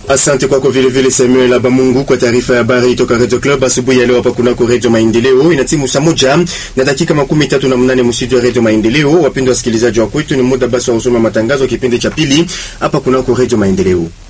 Asante kwako vile vile Samuel Abamungu kwa taarifa ya habari kutoka Radio Club asubuhi ya leo hapa kunako Radio Maendeleo. Inatimu saa moja na dakika 38 msidi wa Radio Maendeleo. Wapendwa wasikilizaji wa kwetu, ni muda basi wa kusoma matangazo kipindi cha pili hapa kunako Radio Maendeleo.